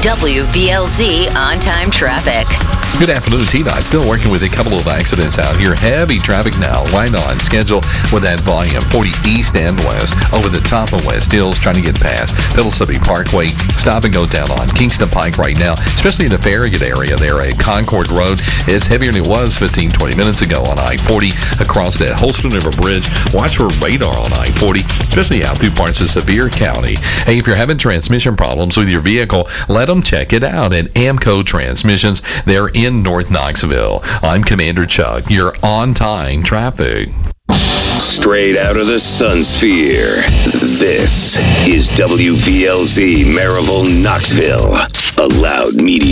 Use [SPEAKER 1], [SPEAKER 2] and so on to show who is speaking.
[SPEAKER 1] WVLZ on-time traffic.
[SPEAKER 2] Good afternoon, T-Dot. Still working with a couple of accidents out here. Heavy traffic now, right on schedule with that volume. 40 east and west, over the top of West Hills, trying to get past Mississippi Parkway. Stop and go down on Kingston Pike right now, especially in the Farragut area there at Concord Road. It's heavier than it was 15-20 minutes ago on I-40 across that Holston River Bridge. Watch for radar on I-40, especially out through parts of Sevier County. Hey, if you're having transmission problems with your vehicle, let them check it out at Amco Transmissions. They're in North Knoxville. I'm Commander Chuck, your on-time traffic.
[SPEAKER 3] Straight out of the Sun Sphere, this is WVLZ Maryville, Knoxville, a loud media